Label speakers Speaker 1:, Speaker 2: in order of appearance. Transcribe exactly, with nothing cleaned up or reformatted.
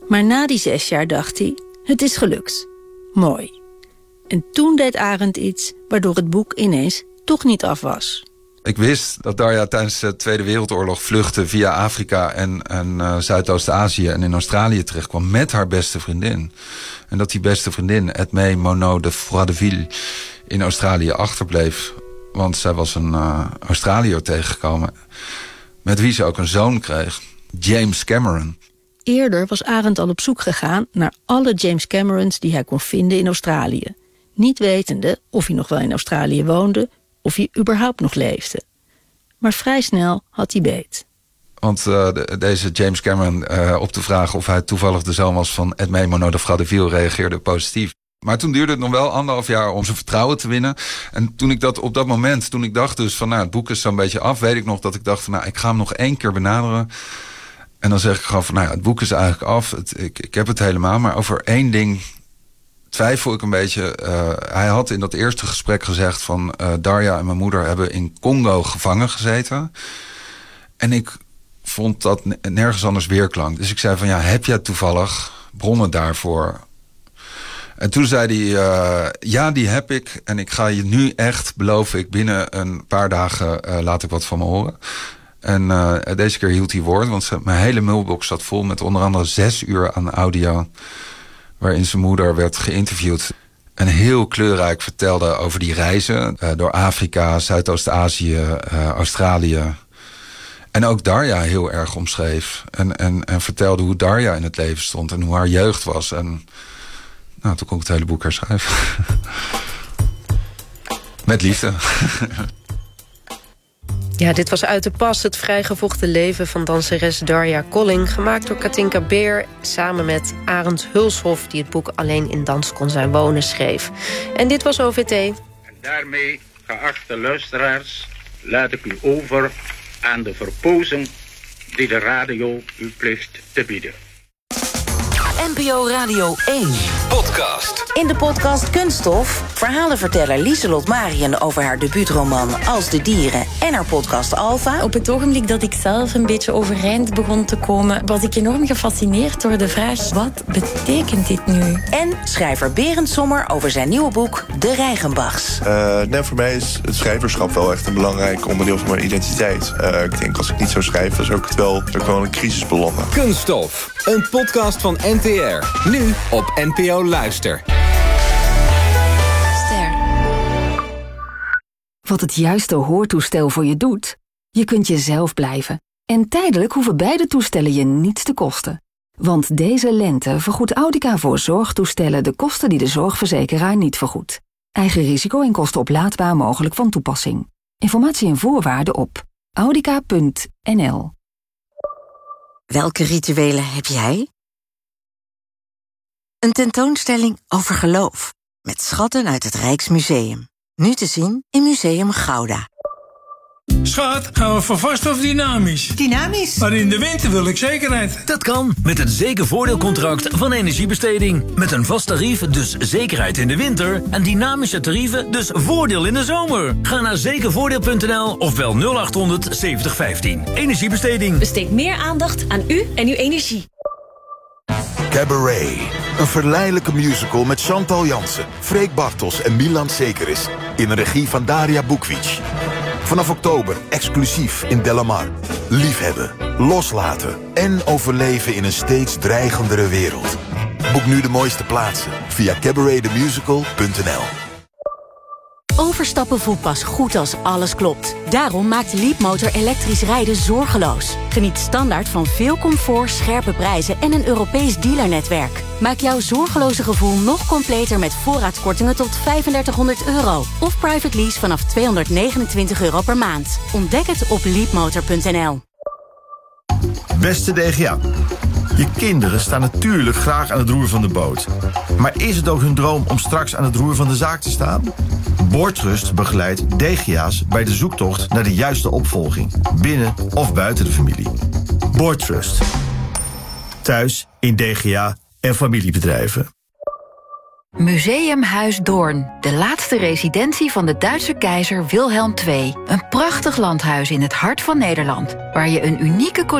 Speaker 1: Maar na die zes jaar dacht hij, het is gelukt. Mooi. En toen deed Arendt iets waardoor het boek ineens toch niet af was.
Speaker 2: Ik wist dat Darja tijdens de Tweede Wereldoorlog vluchtte via Afrika en, en uh, Zuidoost-Azië en in Australië terechtkwam met haar beste vriendin. En dat die beste vriendin, Edmé Monod de Froideville, in Australië achterbleef. Want zij was een uh, Australiër tegengekomen met wie ze ook een zoon kreeg, James Cameron.
Speaker 1: Eerder was Arendt al op zoek gegaan naar alle James Camerons die hij kon vinden in Australië. Niet wetende of hij nog wel in Australië woonde of hij überhaupt nog leefde. Maar vrij snel had hij beet.
Speaker 2: Want uh, de, deze James Cameron, uh, op de vraag of hij toevallig de zoon was van Edmé Monod de Froideville, reageerde positief. Maar toen duurde het nog wel anderhalf jaar om zijn vertrouwen te winnen. En toen ik dat op dat moment, toen ik dacht dus van nou, het boek is zo'n beetje af, weet ik nog dat ik dacht van nou, ik ga hem nog één keer benaderen. En dan zeg ik gewoon van nou ja, het boek is eigenlijk af. Het, ik, ik heb het helemaal, maar over één ding twijfel ik een beetje. Uh, hij had in dat eerste gesprek gezegd van uh, Darja en mijn moeder hebben in Congo gevangen gezeten. En ik vond dat nergens anders weerklank. Dus ik zei van ja, heb jij toevallig bronnen daarvoor? En toen zei hij, uh, ja, die heb ik. En ik ga je nu echt, beloof ik, binnen een paar dagen uh, laat ik wat van me horen. En uh, deze keer hield hij woord, want ze, mijn hele mailbox zat vol met onder andere zes uur aan audio, waarin zijn moeder werd geïnterviewd. En heel kleurrijk vertelde over die reizen uh, door Afrika, Zuidoost-Azië, uh, Australië. En ook Darja heel erg omschreef. En, en, en vertelde hoe Darja in het leven stond en hoe haar jeugd was. En nou, toen kon ik het hele boek herschrijven. Met liefde.
Speaker 3: Ja, dit was Uit de Pas, het vrijgevochten leven van danseres Darja Colling, gemaakt door Katinka Beer samen met Arend Hulshoff, die het boek Alleen in dans kon zijn wonen schreef. En dit was O V T.
Speaker 4: En daarmee, geachte luisteraars, laat ik u over aan de verpozing die de radio u plicht te bieden.
Speaker 5: N P O Radio één.
Speaker 6: Podcast.
Speaker 5: In de podcast Kunststof verhalenverteller Lieselot Marien over haar debuutroman Als de Dieren en haar podcast Alpha.
Speaker 7: Op het ogenblik dat ik zelf een beetje overeind begon te komen, was ik enorm gefascineerd door de vraag: wat betekent dit nu?
Speaker 5: En schrijver Berend Sommer over zijn nieuwe boek De Reigenbachs.
Speaker 8: Uh, nou, voor mij is het schrijverschap wel echt een belangrijk onderdeel van mijn identiteit. Uh, ik denk als ik niet zou schrijven, zou ik het wel, zou ik wel in een crisis belanden.
Speaker 6: Kunststof, een podcast van N T R. Nu op N P O Luister.
Speaker 7: Ster.
Speaker 9: Wat het juiste hoortoestel voor je doet? Je kunt jezelf blijven. En tijdelijk hoeven beide toestellen je niets te kosten. Want deze lente vergoedt Audica voor zorgtoestellen de kosten die de zorgverzekeraar niet vergoedt. Eigen risico en kosten oplaadbaar mogelijk van toepassing. Informatie en voorwaarden op audica punt n l.
Speaker 5: Welke rituelen heb jij? Een tentoonstelling over geloof. Met schatten uit het Rijksmuseum. Nu te zien in Museum Gouda.
Speaker 10: Schat, gaan we voor vast of dynamisch?
Speaker 11: Dynamisch.
Speaker 10: Maar in de winter wil ik zekerheid.
Speaker 12: Dat kan met het zekervoordeelcontract van Energiebesteding. Met een vast tarief, dus zekerheid in de winter. En dynamische tarieven, dus voordeel in de zomer. Ga naar zekervoordeel punt n l of bel nul acht honderd zeventig vijftien. Energiebesteding.
Speaker 13: Besteed meer aandacht aan u en uw energie.
Speaker 14: Cabaret. Een verleidelijke musical met Chantal Jansen, Freek Bartels en Milan Sekeris. In de regie van Daria Bukvic. Vanaf oktober exclusief in Delamar. Liefhebben, loslaten en overleven in een steeds dreigendere wereld. Boek nu de mooiste plaatsen via cabaret the musical punt n l.
Speaker 13: Overstappen voelt pas goed als alles klopt. Daarom maakt Leapmotor elektrisch rijden zorgeloos. Geniet standaard van veel comfort, scherpe prijzen en een Europees dealernetwerk. Maak jouw zorgeloze gevoel nog completer met voorraadkortingen tot vijfendertighonderd euro. Of private lease vanaf tweehonderdnegenentwintig euro per maand. Ontdek het op leapmotor punt n l.
Speaker 15: Beste D G A. Je kinderen staan natuurlijk graag aan het roer van de boot. Maar is het ook hun droom om straks aan het roer van de zaak te staan? Boordtrust begeleidt D G A's bij de zoektocht naar de juiste opvolging. Binnen of buiten de familie. Boordtrust. Thuis, in D G A en familiebedrijven.
Speaker 9: Museumhuis Doorn, de laatste residentie van de Duitse keizer Wilhelm de Tweede. Een prachtig landhuis in het hart van Nederland, waar je een unieke